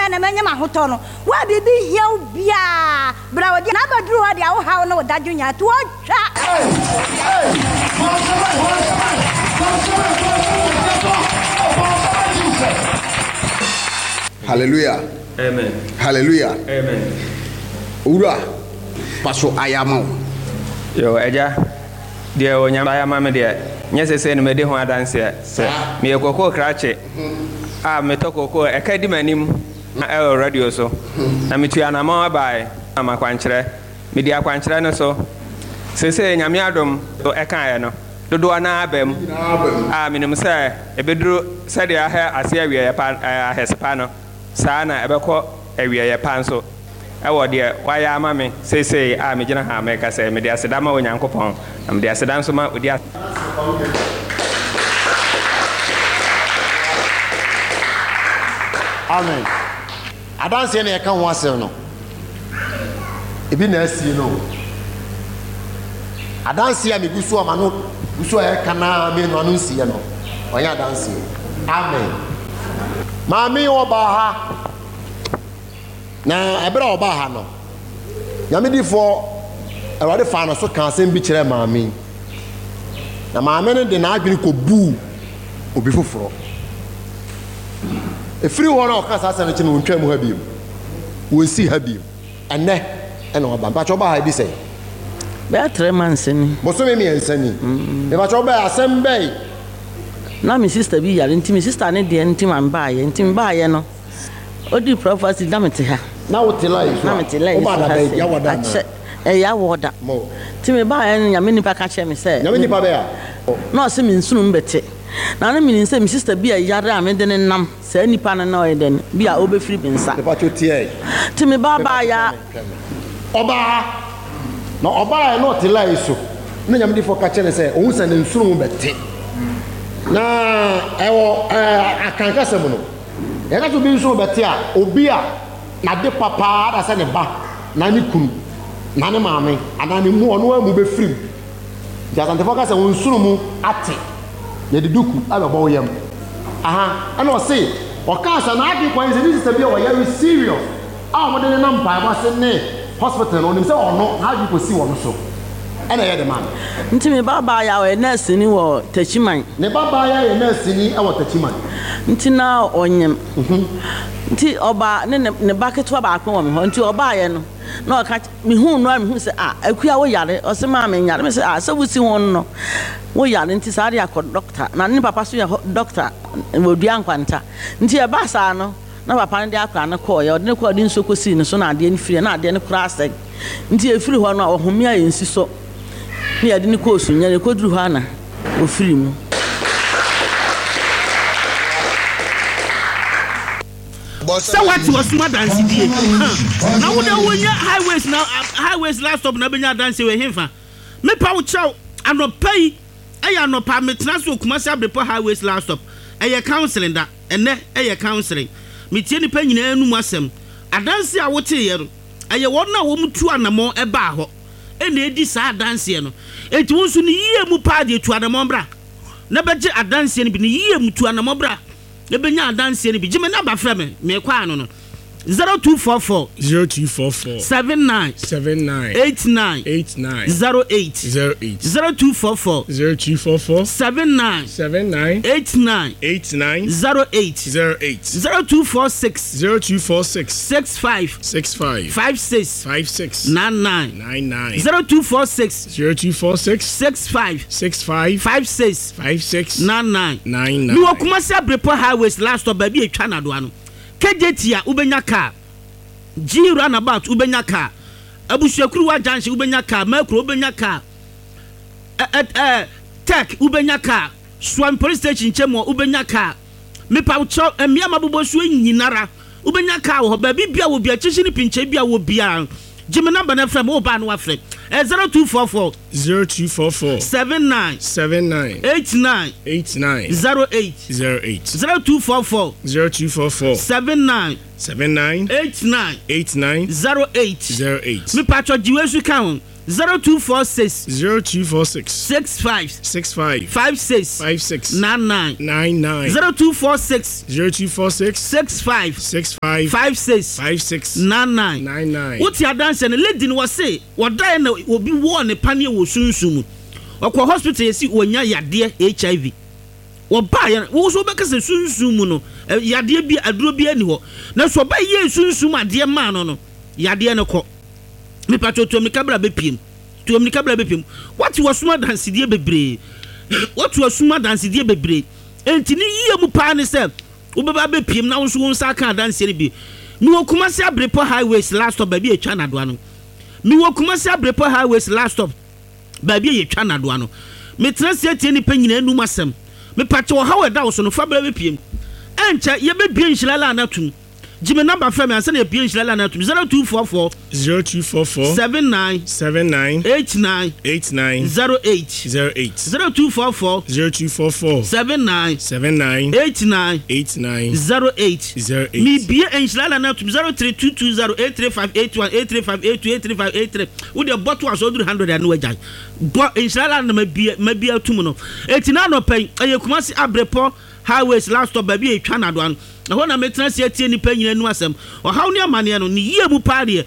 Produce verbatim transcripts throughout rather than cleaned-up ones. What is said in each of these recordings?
na manya mahoto no wa bibi hiaw bia bra wodi na baduru ho dia wo hawo no dadwo nya to twa Hallelujah. Amen. Hallelujah. Amen. Ura paso ayama. Yo eja dia onyama ayama me dia nyese se no me de ho adanse se me ekoko krache ah me tokoko e ka di manim na e radio so na me tu anama bai ama kwankyere me di akwankyere no so se se nyame adom to e kan ye no dodo ana abam ah me nim se e beduru se dia ha ase awie ye pa ahespa no saa na ebekọ awie ye pa nso ewo de waya ama me sei sei a me gina ha me ka se me de aseda ma onyankopon na me de aseda nso ma odi. Amen. Adanse na yeka ho asem no ebi na asi no adanse a me gusu o ma no gusu a yeka na me no anu si ye no onya adanse. Amen. Mami oba ha na ebra oba ha no nyamedifo erode fa no so kan asem bi kire mami na mami ne de na adwene ko bu obi foforo efiri ho na o kan sa no kine wontwa mu ha biem wonsi ha biem enne ene oba ba choba ha bi sei be three months ni bo so me me ensani e ba choba asem bei na mi sister bi yare nti mi sister ne de nti man ba ye nti ba ye no odi prophecy da mete ha na wo tela yi na mete la yi ba da be ya wada na e ya woda mo ti me ba ye no nyame nipa ka che me se nyame nipa be ya no se mi nsunu mbete na na mi nse mi sister bi yare a me de ne nam se nipa na na o ye den bi a obefiri bi nsa nipa cho tie ti me ba ba ya oba na oba no tela yi so na nyame difo ka che ne se ohun se ne nsunu mbete na ewo akanka semu no e ka to bi nso bete a obi a na de papa da se ne ba na ne kunu na ne maame ana ne mu ono amu be firim ja sante foka se nsunu mu ate ne de duku abebo yam aha ana o se o ka sa na ade kwan se this be o very serious a mo de ne nam pa ba se ne hospital no nim se ono how you go see one so ana ye de man nti me baba ya we nurse ni wo tachiman ne baba ya ye nurse ni e wo tachiman nti na onyem nti oba ne ne baketo ba akon wo me ho nti oba ye no na o ka me hu no me hu se ah akua wo yare o se ma me yare me se ah se wusi won no wo yare nti sa ya ko doctor na ne papa so ya doctor wo dua nkwanta nti e ba sa no na papa ne de akra na ko ye o de ko de nso ko si ne so na ade ne firi na ade ne kura ase nti e firi ho no ohome a yensi so ni ade ne ko osu nya ne ko duru ho ana o firi mu so what was my dance die na wo de wonya highways na highways last stop na benya dance we hemfa me pa wo chow anopai eya anopa metena so kumasa bepo highways last stop eye counseling da ene eye counseling me tie ni pa nyina anu mu asem adanse a wote ye no eye won na wo mutu anamo e ba ho ene edi sa adanse no enti wonsu ni yie mu pa de tu anamo bra na beje adanse ni bi ni yie mutu anamo bra e benya adanse ni bi jime na ba fra me me kwa no no zero two four four zero two four four seven nine seven nine eight nine eight nine zero eight zero eight zero two four four zero two four four seven nine seven nine eight nine eight nine zero eight zero eight zero two four six zero two four six six five six five five six five six nine nine nine nine zero two four six zero two four six six five six five five six five six nine nine nine nine. Ni wakumasi abrepo highways last stop baby etwa na do ano K J T a ubenya car G runabout ubenya car abusuakuru wa junction ubenya car makro ubenya car eh eh tech ubenya car Swam police station chemo ubenya car me pa cho emia mabobo so nyinara ubenya car ho ba bibia wo bia chichi ni pinche bia wo bia Jimmy number na frame o ba no afre eh zero two four four zero two four four seven nine seven nine eight nine eight nine zero eight zero eight zero two four four zero two four four seven nine seven nine eight nine eight nine zero eight zero eight. Me patcho jiwe su kan zero two four six zero two four six six five six five five six five six nine nine nine nine zero two four six zero two four six six five six five five six five six nine nine nine nine. What you dance and lady no say what die na obi wo ne pane wo sunsun okọ hospital yesi onya yade H I V wo ba ya wo so be kase sunsun mu no yade bi aduro bi ani ho na so ba ye sunsun ade ma no no yade ne kọ me pato to me kabra be piem to me kabra be piem what you suma dance die bebre what you suma dance die bebre enti ni yie mu pa ne se wo be ba be piem na wo so won sa kan dance ni bi mi wo Kumasi Abrepo highways last stop baby e twa na do ano mi wo Kumasi Abrepo highways last stop baby e twa na do ano me transit tie ni panyina enu masem me pache wo hawe da wo so no fa bra be piem encha ye be bie nhilala anatum Jimmy number from me and send a P H Lana zero two four four zero two four four seven nine seven nine eight nine eight nine zero eight zero eight zero two four four zero two four four seven nine seven nine eight nine eight nine zero eight zero eight. Me be Enchilala na to zero three two two zero eight three five eight one eight three five eight two eight three five eight three. With the bottle was one hundred and no judge. But Enchilala na maybe maybe a two mono. Eighty-nine no pay. Aye Kumasi Abrepo highways last stop baby e twa na do an. Na ho na metena se atie ni panyina nu asem. O hawo ne amane no ni yie bu paade.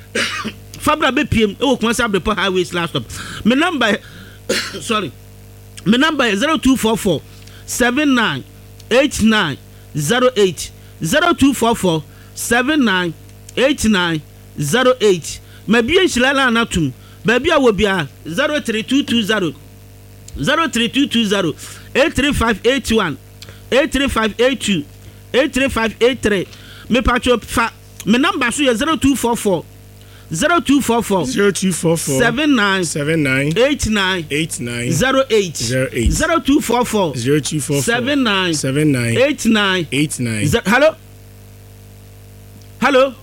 Fabra be piem e wo Kumasi Abrepo highways last stop. Me number sorry. Me number is zero two four four seven nine eight nine zero eight zero two four four seven nine eight nine zero eight. Me bi Enchilala anatum. Baby a wo bia zero three two two zero zero three two two zero eight three five eight one eight three five eight two eight three five eight three. Me patcho fa me number so zero two four four zero two four four zero two four four seven nine seven nine eight nine eight nine zero eight zero eight zero two four four zero two four four seven nine seven nine eight nine eight nine. Hello hello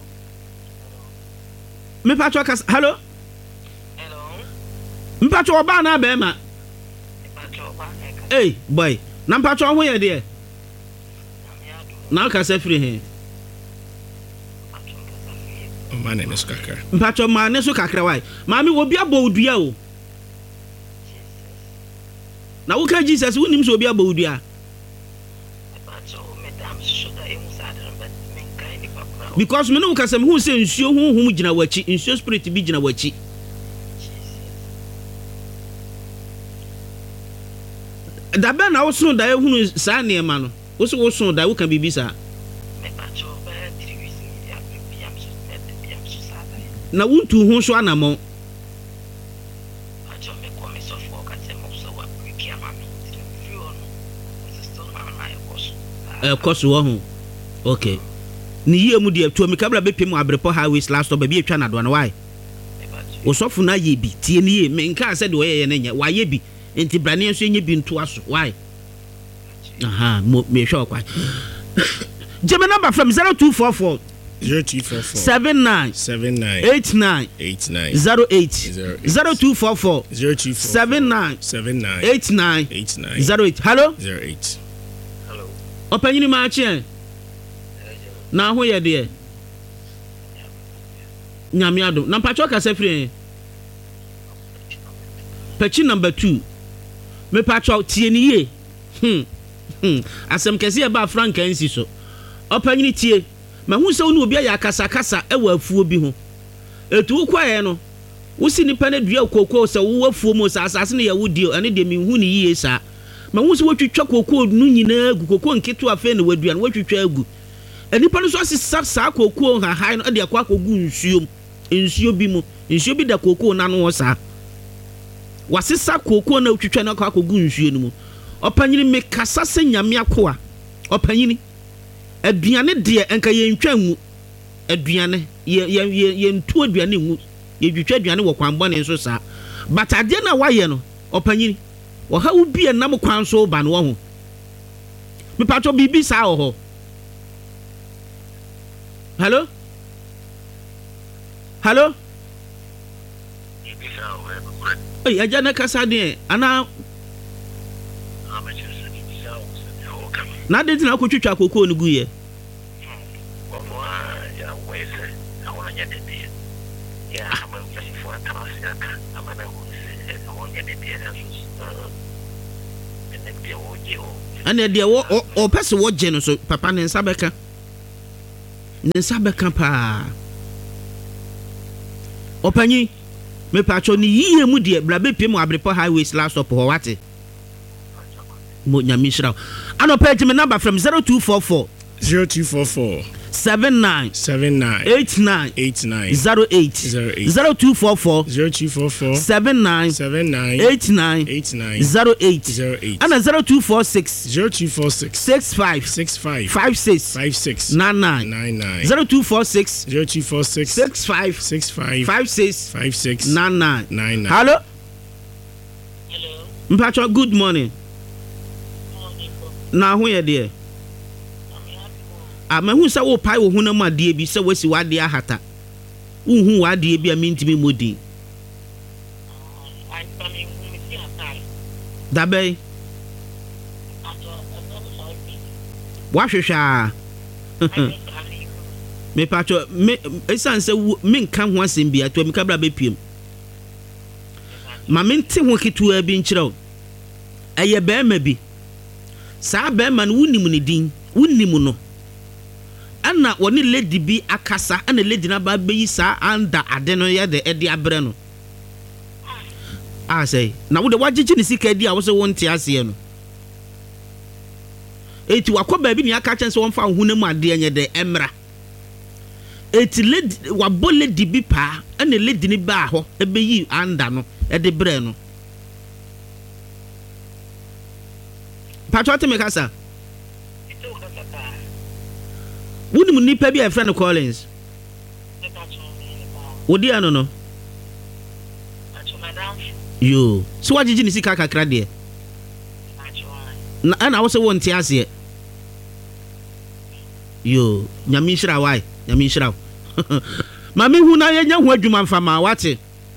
me patcho kas hello hello me patcho oba na be ma hey boy na patcho ho ye de na ka se free he o ma ne so kakra patcho ma ne so kakra wai ma mi wo bia bo odua o na wo ka Jesus wo nim so bia bo odua because me no ka se me hu se nsuo honhom gina wachi nsuo spirit bi gina wachi da be na wo so da ehunu sa ne ma no wo so wo so da wo kan bibi sa na wuntu ho so anamo eh koso wo ho okay ni yie mu de to mi kabla be pem Abrepo highways last stop be atwa na do na why wo sofu na ye bi tie ni ye me nka se de wo ye ne nya wa ye bi enti brane nso nye bi nto aso why aha mo me hwe kwa Jeme number from zero two four four zero two four four seven nine seven nine eight nine eight nine zero eight zero eight zero two four four zero two four seven nine seven nine eight nine eight nine zero eight. Hello zero eight. hello opanyini ma che na ho ye de nyame ado na pacho ka se free pechi number two me pacho tie ni ye hm hm asem kese e ba frankansi so opanyini tie ma hu se wonu obi ya kasa kasa e wa afuo bi ho etu kwae no wosi nipa na dua kokoo se wo afuo mo sa asase ne ya wodi ane de mi hu ni yie sa ma hu se wotwitwa kokoo nu nyina agu kokoo nketo afa na wadua na wotwitwa agu enipa no so asisa sa kokoo ha ha no de akwa akogu nsuo nsuo bi mu nsuo bi da kokoo na no sa wasisa kokoo na wotwitwa na akwa akogu nsuo no mu opanyini me kasa se nyame akoa opanyini aduane de enka ye ntwa ngu aduane ye ye ye ntu aduane ngu ye dwitwa aduane wo kwan bone so sa but ade na waye no opanyini wo ha wo bia nam kwan so ba no wo ho me pato bibi sa wo ho hello hello oi aja na kasa de ana na de tina ko twitwa kokoo no guye Yeah, I'm a person for a Tamasiaka. I'm a who's a one get ɛna deɛ wɔ ɔpɛ sɛ wɔgye no so papa ne nsa bɛka ne nsa bɛka paa ɔpanyi mepatwɔ ne yie mu deɛ bra bɛpie mu abrepɔ highways last stop hɔ wate mo nyame hyira anɔpɛ agye me number from zero two four four zero two four four seven nine seven nine eight nine eight nine zero eight zero eight zero two four four zero two four four seven nine seven nine eight nine eight nine zero eight zero eight and zero two four six zero two four six six five six five five six five six nine nine nine nine zero two four six zero two four six six five six five five six five six nine nine nine nine. Hello. Hello. Mpacho, good morning. Na ho ye de. Ah, me hu se wo pai wo hu na ma de bi se wasi wa de ahata. Wo hu wa de bi a mintimi modi. I'm coming with you. Dabe. Wa hwehwa. Me pacho me esan se me nka ho asem bi ato me kabra be piem. Ma me nte ho ketu a bi nkyerɛw. Eye be ma bi. Saa be ma no wunim ne din, wunim no. Ana woni lady bi akasa, ana lady na ba be yi saa anda ade no ye de ede abre no. Ah say, na wo de wagigi ne sika di a wo se wonte ase no. Eti wakɔ ba bi ni aka kyɛn se won fa ho na mu ade anya de emra. Eti lady wabɔ lady bi pa, ana lady ni ba ho ebe yi anda no, ede bre no. Patriot me kasa. Wunim nipa bi a friend Collins. Wodi ano no. Yo, so wagigi ni sika kakra de. Na ana wo se won tie ase. Yo, nyame nhira wai, nyame nhira. Mami hu na ye nya ho adwuma mfa ma wate.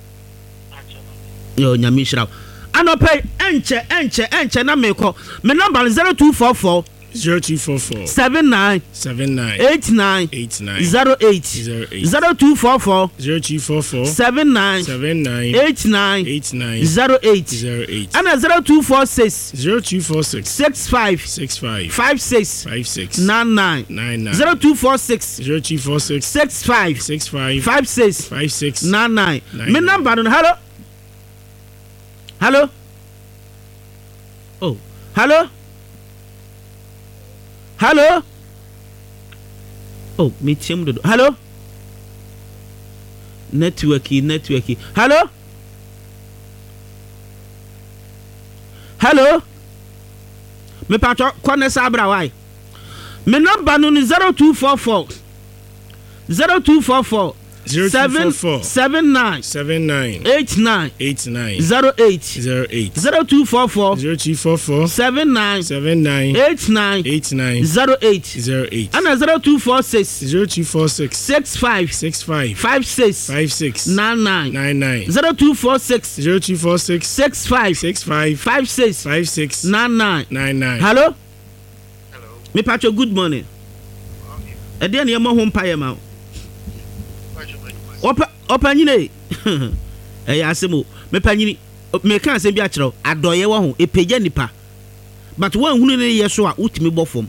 Yo, nyame nhira. Anope enche enche enche na meko. Me number zero two four four zero two four four seven nine seven nine eight nine eight nine zero eight zero eight zero two four four zero two four four seven nine seven nine eight nine eight nine zero eight zero eight and zero two four six zero two four six six five six five five six five six nine nine nine nine zero two four six zero two four six six five six five five six five six nine nine. nine Me nine. number no hello. Hello. Oh, hello. Hello. Oh, me chim do. Hello. Networky, networky. Hello. Hello. Me patro kone sabra why? Me number no ni zero two four four zero two four four zero two four four seven nine seven nine eight nine eight nine zero eight zero eight zero two four four zero two four four seven nine seven nine eight nine eight nine zero eight zero eight and zero two four six zero two four six six five six five five six five six nine nine nine nine zero two four six zero two four six six five six five five six five six nine nine. nine nine. Hello. Hello. Me patro good morning. E dey na ye mo ho mpaye ma. Opa opa nyine. Eh ya asemo. Me panyini me kan asem bi a kyerɛw. Adoye wo ho epagya nipa. But one hunu ne ye so a utimi bɔfom.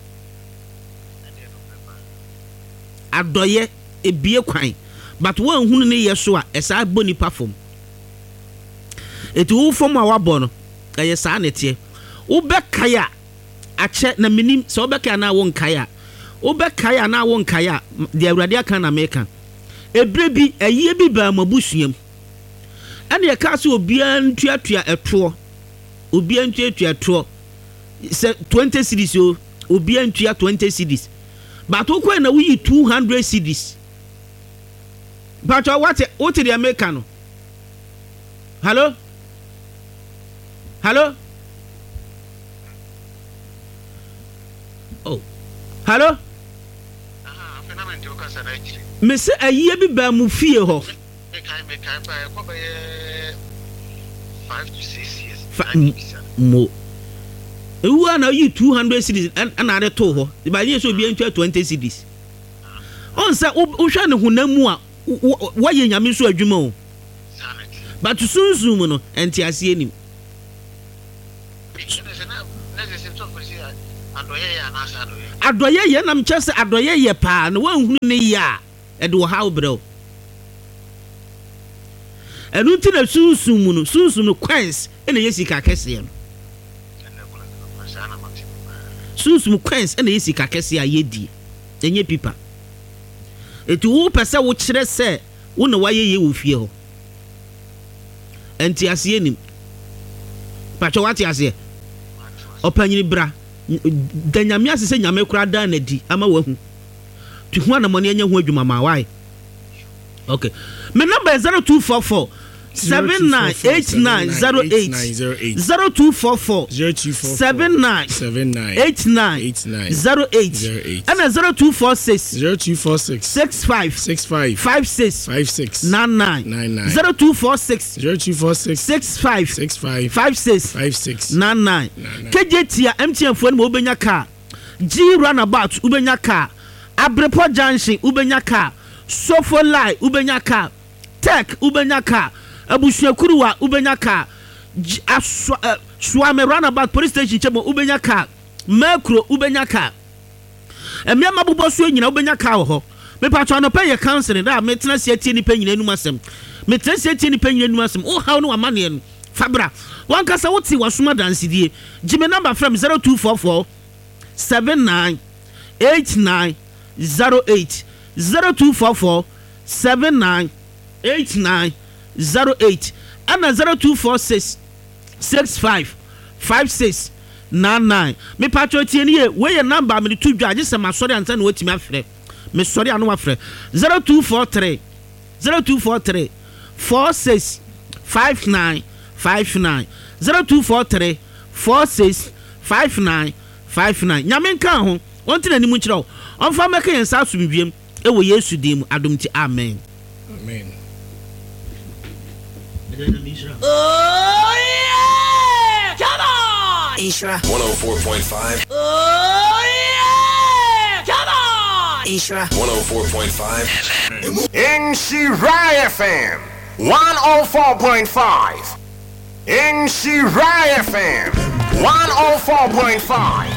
Adoye ebie kwan. But one hunu ne ye so a esa bɔ nipa fom. Eti wo fom a wabɔ no. Ɛyɛ saa netie. Wo bɛkae a akyɛ na minim sɛ wo bɛkae na wo nkae a. Wo bɛkae na wo nkae a de awurade aka na meka. Ebre bi ayie bi ba mabusuam. Ane ye ka so obia ntuatua ɛtoɔ. Obia ntuatua ɛtoɔ. Se twenty cedis o, obia ntua twenty cedis. But okwa na we two hundred cedis. But what what the American no? Hello? Hello? Oh. Hello? Ah, phenomenon to kasa na echi. Me se ayie bi ba mu fie ho. Me kai me kai ba ko ba five to six years. Fa- Mo. Ewu na you two hundred cedis and ade to ho. Ba ye so bi ntwa twenty cedis. On say wo hwa ne honam mu a what you yam so adwuma o. But sunsun mu no enti ase enim. Adoye ye nam kyese adoye ye pa na wanhunu ne ya e de wo hawo brɛ. Enu ti na sunsun mu no sunsun no quench ena yesi ka kese no. Sunsun quench ena yesi ka kese a yedi. Enye pipa. Etu wo pese wo kyerɛ sɛ wo na waye ye wo fie ho. Enti ase enim. Pacho wati ase. Opanyini bra. Danyame ase se nyame kura dan na di ama wahu. Tu hu anamone anya hu adwuma ma why? Okay. My number is zero two four four seven nine eight nine zero eight zero two four four seven nine eight nine zero eight and zero two four six zero two four six six five six five five six five six nine nine nine nine zero two four six zero two four six six five six five five six five six nine nine. K J T M T N phone mo ubenya car G runabout ubenya car Abrepo Junction ubenya car Sofo Lie ubenya car Tech ubenya car Abusuakuruwa ubenya car Swame runabout police station chemo ubenya car Merkro ubenya car Emia mabubo so nyina ubenya car ho me patro no pay your counseling da me tena se tie ni pa nyina num asem me tena se tie ni pa nyina num asem o haw no amane no fabra wan kasa woti wasoma dansidie jime number from zero two four four seven nine eight nine zero eight zero two four four seven nine eight nine zero eight and zero two four six six five five six nine nine. Me patro tienie we your number me to dwa just ma sorry ansa na wetimi afre me sorry anu afre zero two four three zero two four three four six five nine five nine zero two four three four six five nine five nine. Nyame nka ho wonti na nimu kire o onfa meka yen sa asumdwem e wo Yesu dim adomti amen amen. Oh yeah, come on Ishra one oh four point five. Oh yeah, come on Ishra one oh four point five. In Shirai F M one oh four point five. In Shirai F M one oh four point five.